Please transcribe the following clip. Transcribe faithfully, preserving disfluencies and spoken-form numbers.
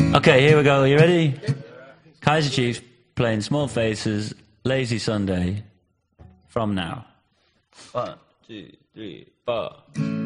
Okay, here we go. You ready? Kaiser Chiefs playing Small Faces, Lazy Sunday, from now. One, two, three, four.